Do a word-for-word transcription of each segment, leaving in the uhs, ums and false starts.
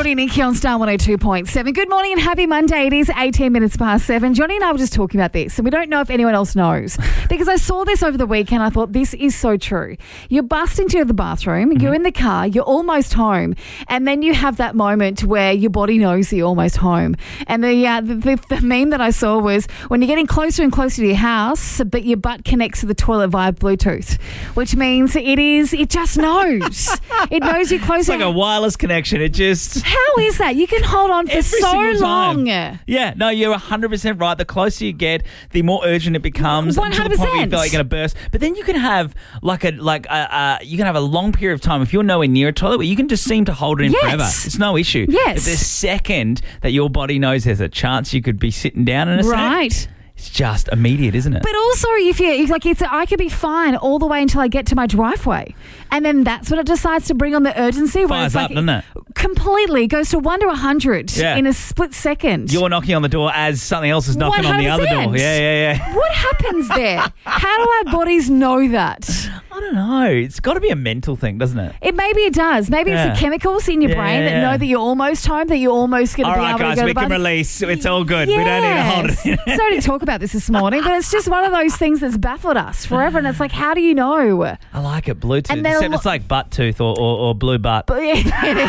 Johnny and Nikki on Star one oh two point seven. Good morning and happy Monday. It is eighteen minutes past seven. Johnny and I were just talking about this, and we don't know if anyone else knows because I saw this over the weekend. I thought this is so true. You're busting into the bathroom, mm-hmm. you're in the car, you're almost home, and then you have that moment where your body knows that you're almost home. And the, uh, the, the, the meme that I saw was when you're getting closer and closer to your house, but your butt connects to the toilet via Bluetooth, which means it is, it just knows. It knows you're closer. It's like a wireless connection. It just... How is that? You can hold on for Every so long. Time. Yeah, no, you're one hundred percent right. The closer you get, the more urgent it becomes. one hundred percent. To the point where you feel like you're going to burst. But then you can have like a like a, uh, you can have a long period of time if you're nowhere near a toilet where you can just seem to hold it in yes. forever. It's no issue. Yes. But the second that your body knows there's a chance you could be sitting down in a right. sec, it's just immediate, isn't it? But also, if you like, it's I could be fine all the way until I get to my driveway, and then that's when it decides to bring on the urgency. Fires it's up, like, doesn't it? Completely goes to one to a hundred yeah. in a split second. You're knocking on the door as something else is knocking one hundred percent. on the other door. Yeah, yeah, yeah. What happens there? How do our bodies know that? I don't know. It's got to be a mental thing, doesn't it? It maybe it does. Maybe yeah. it's the chemicals in your yeah, brain that yeah. know that you're almost home, that you're almost going to all be right, able guys, to go we to the can bathroom. release. It's all good. Yes. We don't need to hold it. Sorry to talk about this this morning, but it's just one of those things that's baffled us forever. And it's like, how do you know? I like it. Bluetooth. And Except lo- it's like butt tooth or, or, or blue butt. But yeah,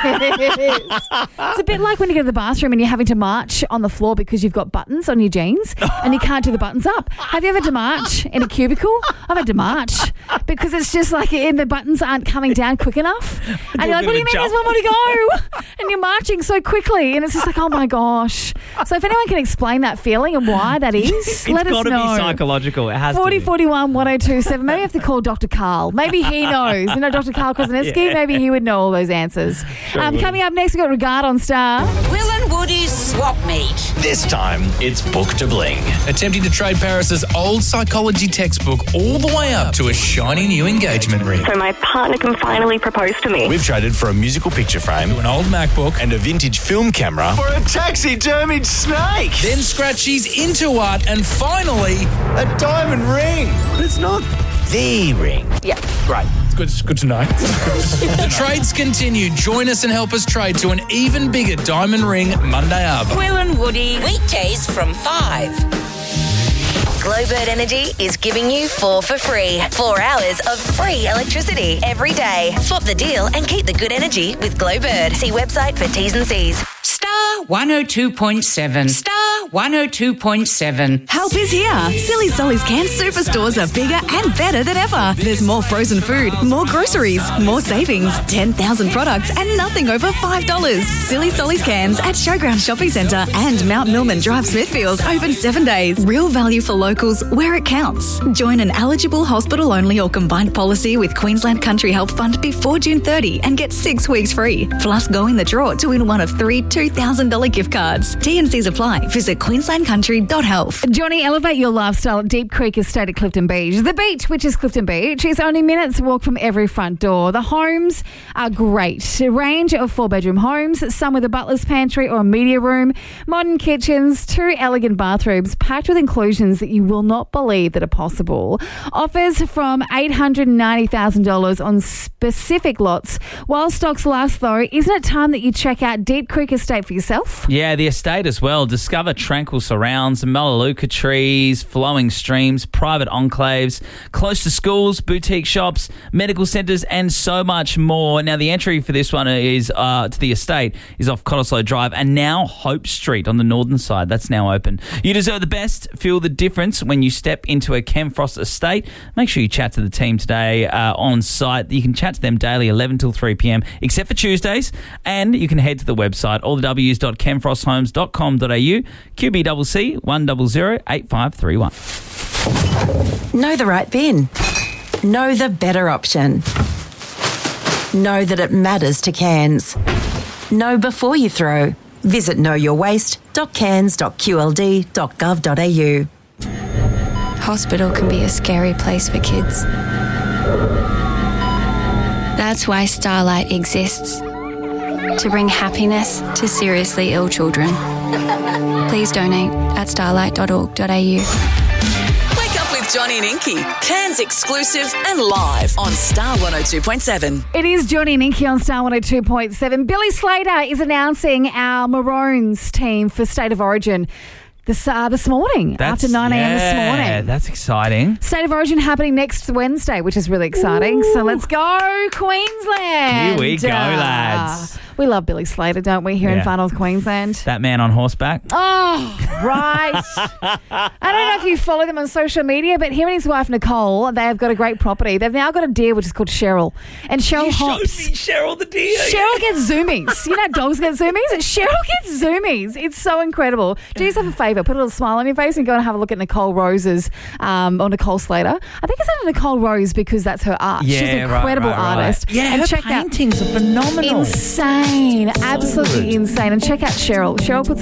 it is. It's a bit like when you go to the bathroom and you're having to march on the floor because you've got buttons on your jeans and you can't do the buttons up. Have you ever had to march in a cubicle? I've had to march because it's just like in the buttons aren't coming down quick enough. And you're like, what do you mean there's one more to go? And you're marching so quickly and it's just like, oh my gosh. So if anyone can explain that feeling and why that is, it's let us know. It's got to be psychological. It has forty to be. forty-one one oh two seven. Maybe I have to call Doctor Carl. Maybe he knows. You know, Doctor Carl Krasinski? Yeah. Maybe he would know all those answers. Sure um, would. coming up next, we've got Regard on Star. Will and Woody's Swap Meet. This time, it's Book to Bling. Attempting to trade Paris's old psychology textbook all the way up to a shiny new engagement ring. So my partner can finally propose to me. We've traded for a musical picture frame, An old MacBook. and a vintage film camera for a taxidermied snake. Then Scratchy's into art and finally... A diamond ring. But it's not the ring. Yeah. Great. It's good, it's good to know. The trades continue. Join us and help us trade to an even bigger diamond ring Monday Arbor. Will and Woody. Weekdays from five. Glowbird Energy is giving you four for free. Four hours of free electricity every day. Swap the deal and keep the good energy with Glowbird. See website for T's and C's. Star one oh two point seven. Star one oh two point seven. Help is here. Silly Solly's Cans superstores are bigger and better than ever. There's more frozen food, more groceries, more savings, ten thousand products and nothing over five dollars. Silly Solly's Cans at Showground Shopping Centre and Mount Millman Drive, Smithfield. Open seven days. Real value for locals where it counts. Join an eligible hospital-only or combined policy with Queensland Country Health Fund before June thirtieth and get six weeks free. Plus, go in the draw to win one of three two thousand dollars gift cards. T and C's apply. Visit queensland country dot health. Johnny, elevate your lifestyle at Deep Creek Estate at Clifton Beach. The beach, which is Clifton Beach, is only minutes walk from every front door. The homes are great. A range of four-bedroom homes, some with a butler's pantry or a media room, modern kitchens, two elegant bathrooms, packed with inclusions that you will not believe that are possible. Offers from eight hundred ninety thousand dollars on specific lots. While stocks last, though, isn't it time that you check out Deep Creek Estate for yourself? Yeah, the estate as well. Discover tranquil surrounds, melaleuca trees, flowing streams, private enclaves, close to schools, boutique shops, medical centres, and so much more. Now, the entry for this one is uh, to the estate is off Cottesloe Drive and now Hope Street on the northern side. That's now open. You deserve the best. Feel the difference when you step into a Chemfrost estate. Make sure you chat to the team today uh, on site. You can chat to them daily, eleven till three p.m, except for Tuesdays. And you can head to the website, all the w's dot chemfrost homes dot com dot a u, Q B C C one zero zero eight five three one. Know the right bin. Know the better option. Know that it matters to cans. Know before you throw. Visit know your waste dot cans dot q l d dot gov dot a u. Hospital can be a scary place for kids. That's why Starlight exists. To bring happiness to seriously ill children. Please donate at starlight dot org dot a u. Wake up with with Johnny and Inky. Cairns exclusive and live on Star one oh two point seven. It is Johnny and Inky on Star one oh two point seven. Billy Slater is announcing our Maroons team for State of Origin this uh, this morning, That's, after nine a.m. yeah, this morning. That's exciting. State of Origin happening next Wednesday, which is really exciting. Ooh. So let's go, Queensland. Here we go, Uh, lads. We love Billy Slater, don't we, here Yeah. in Far North Queensland? That man on horseback. Oh, right. I don't know if you follow them on social media, but him and his wife, Nicole, they have got a great property. They've now got a deer which is called Cheryl. And Cheryl You hops. showed me Cheryl the deer. Cheryl gets zoomies. You know dogs get zoomies? Cheryl gets zoomies. It's so incredible. Do yourself a favour. Put a little smile on your face and go and have a look at Nicole Rose's, um, or Nicole Slater. I think it's under Nicole Rose because that's her art. Yeah, She's an right, incredible right, right. artist. Yeah, and her check paintings are phenomenal. Insane. Absolutely insane. And check out Cheryl. Cheryl puts